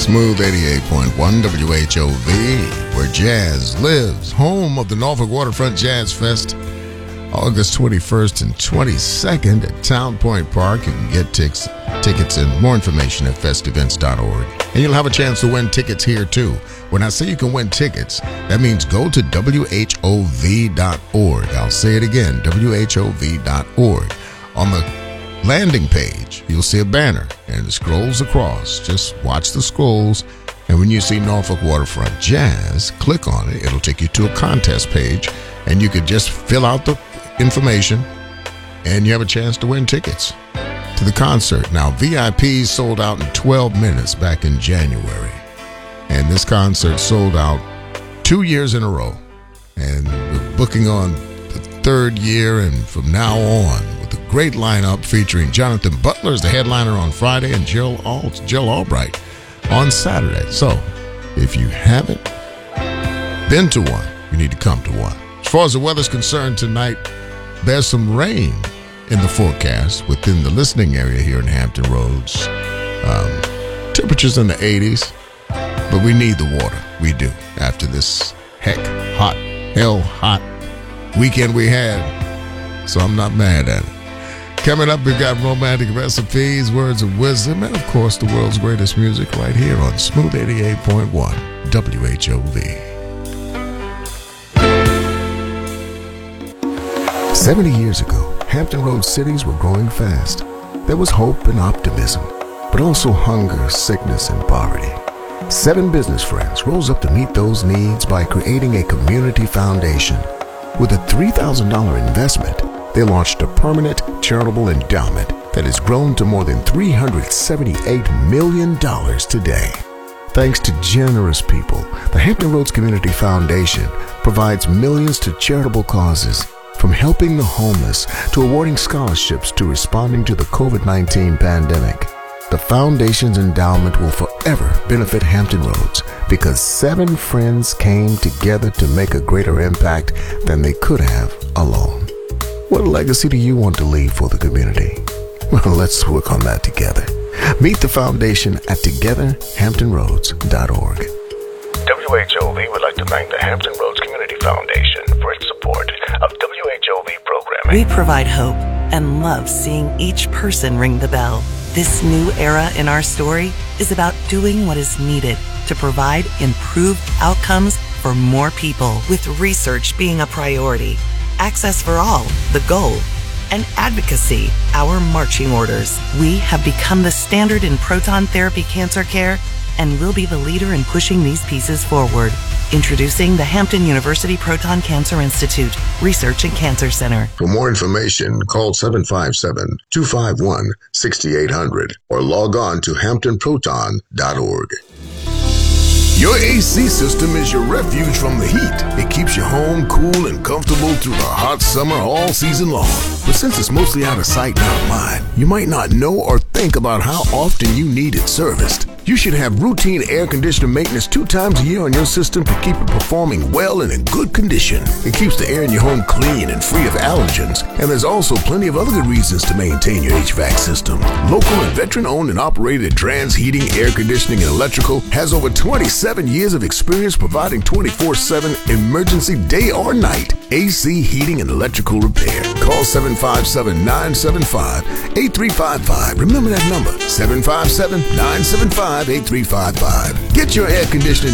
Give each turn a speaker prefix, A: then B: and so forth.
A: Smooth 88.1 WHOV, where jazz lives, home of the Norfolk Waterfront Jazz Fest, August 21st and 22nd at Town Point Park. You can get tickets and more information at festevents.org. And you'll have a chance to win tickets here too. When I say you can win tickets, that means go to WHOV.org. I'll say it again, WHOV.org. On the landing page, you'll see a banner and it scrolls across. Just watch the scrolls, and when you see Norfolk Waterfront Jazz, click on it. It'll take you to a contest page, and you could just fill out the information, and you have a chance to win tickets to the concert. Now, VIPs sold out in 12 minutes back in January, and this concert sold out 2 years in a row, and we're booking on the third year, and from now on, with a great lineup featuring Jonathan Butler as the headliner on Friday and Jill Albright on Saturday. So, if you haven't been to one, you need to come to one. As far as the weather's concerned tonight, there's some rain in the forecast within the listening area here in Hampton Roads. Temperatures in the 80s, but we need the water. We do. After this hell hot weekend we had, so I'm not mad at it. Coming up, we've got romantic recipes, words of wisdom, and of course the world's greatest music right here on Smooth 88.1 WHOV. 70 years ago, Hampton Roads cities were growing fast. There was hope and optimism, but also hunger, sickness, and poverty. 7 business friends rose up to meet those needs by creating a community foundation. With a $3,000 investment, they launched a permanent charitable endowment that has grown to more than $378 million today. Thanks to generous people, the Hampton Roads Community Foundation provides millions to charitable causes, from helping the homeless to awarding scholarships to responding to the COVID-19 pandemic. The Foundation's endowment will forever benefit Hampton Roads because 7 friends came together to make a greater impact than they could have alone. What legacy do you want to leave for the community? Well, let's work on that together. Meet the Foundation at togetherhamptonroads.org. WHOV would like to thank the Hampton Roads Community Foundation for its support of WHOV programming.
B: We provide hope and love seeing each person ring the bell. This new era in our story is about doing what is needed to provide improved outcomes for more people, with research being a priority, access for all, the goal, and advocacy, our marching orders. We have become the standard in proton therapy cancer care and will be the leader in pushing these pieces forward. Introducing the Hampton University Proton Cancer Institute Research and Cancer Center.
A: For more information, call 757-251-6800 or log on to hamptonproton.org. Your AC system is your refuge from the heat. It keeps your home cool and comfortable through the hot summer all season long. But since it's mostly out of sight and out of mind, you might not know or think about how often you need it serviced. You should have routine air conditioner maintenance 2 times a year on your system to keep it performing well and in good condition. It keeps the air in your home clean and free of allergens. And there's also plenty of other good reasons to maintain your HVAC system. Local and veteran-owned and operated Trans Heating, Air Conditioning, and Electrical has over 27 years of experience providing 24/7 emergency day or night AC heating and electrical repair. Call 757-975-8355. Remember that number, 757-975-8355. Get your air conditioning